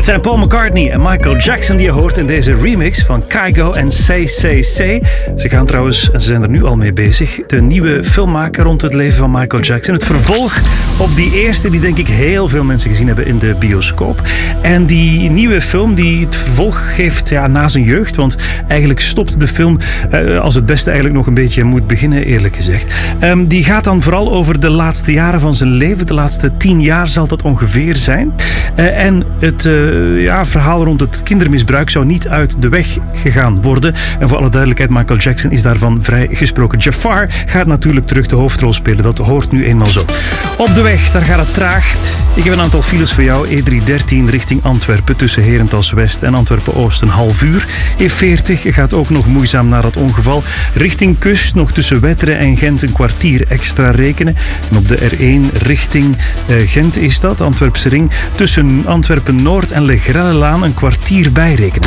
Het zijn Paul McCartney en Michael Jackson die je hoort in deze remix van Kygo en Say Say Say. Ze gaan trouwens, en ze zijn er nu al mee bezig, de nieuwe film maken rond het leven van Michael Jackson. Het vervolg op die eerste die denk ik heel veel mensen gezien hebben in de bioscoop. En die nieuwe film die het vervolg geeft na zijn jeugd, want eigenlijk stopt de film als het beste eigenlijk nog een beetje moet beginnen, eerlijk gezegd. Die gaat dan vooral over de laatste jaren van zijn leven. De laatste 10 jaar zal dat ongeveer zijn. En het verhaal rond het kindermisbruik zou niet uit de weg gegaan worden. En voor alle duidelijkheid, Michael Jackson is daarvan vrijgesproken. Jafar gaat natuurlijk terug de hoofdrol spelen. Dat hoort nu eenmaal zo. Op de weg, daar gaat het traag. Ik heb een aantal files voor jou. E313 richting Antwerpen tussen Herentals West en Antwerpen-Oost een half uur. E40 gaat ook nog moeizaam na dat ongeval. Richting kust nog tussen Wetteren en Gent een kwartier extra rekenen. En op de R1 richting Gent is dat, Antwerpse ring. Tussen Antwerpen-Noord en Legrellelaan een kwartier bijrekenen.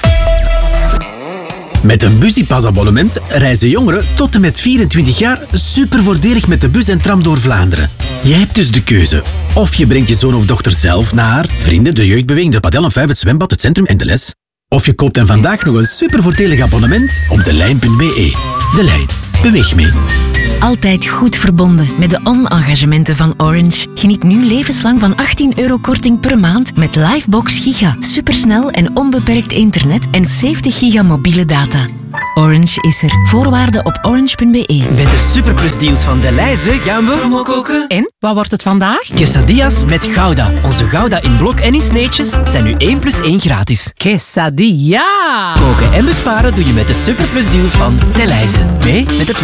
Met een Busypass-abonnement reizen jongeren tot en met 24 jaar super voordelig met de bus en tram door Vlaanderen. Je hebt dus de keuze. Of je brengt je zoon of dochter zelf naar vrienden, de jeugdbeweging, de padel en 5, het zwembad, het centrum en de les. Of je koopt hen vandaag nog een super voordelig abonnement op delijn.be. De Lijn. Beweeg mee. Altijd goed verbonden met de on-engagementen van Orange. Geniet nu levenslang van €18 korting per maand met Livebox Giga. Supersnel en onbeperkt internet en 70 giga mobiele data. Orange is er. Voorwaarden op orange.be. Met de superplusdeals van Delhaize gaan we mokkoken. En, wat wordt het vandaag? Quesadillas met Gouda. Onze Gouda in blok en in sneetjes zijn nu 1 + 1 gratis. Quesadilla! Koken en besparen doe je met de superplusdeals van Delhaize. Mee met het